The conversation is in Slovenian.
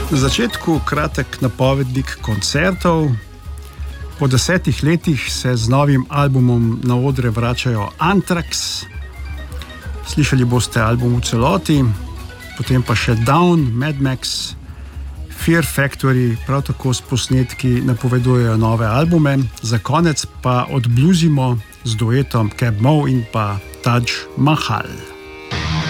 Na začetku kratek napovednik koncertov. Po 10 letih se z novim albumom na odre vračajo Anthrax. Slišali boste album v celoti, potem pa še Down, Mad Max, Fear Factory, prav tako s posnetki napovedujejo nove albume. Za konec pa odbluzimo z duetom Keb Mo in pa Taj Mahal.